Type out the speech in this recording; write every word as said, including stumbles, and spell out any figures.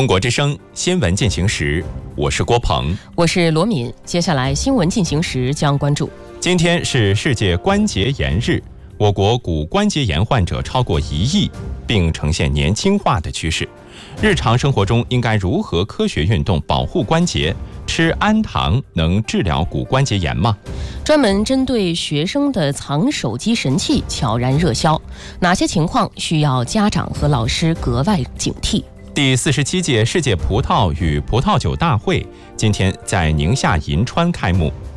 中国之声新闻进行时，我是郭鹏， 我是罗敏。接下来新闻进行时将关注： 今天是世界关节炎日，我国骨关节炎患者超过一亿，并呈现年轻化的趋势。日常生活中应该如何科学运动保护关节？吃氨糖能治疗骨关节炎吗？ 专门针对学生的藏手机神器悄然热销，哪些情况需要家长和老师格外警惕？ 第四十七届世界葡萄与葡萄酒大会今天在宁夏银川开幕，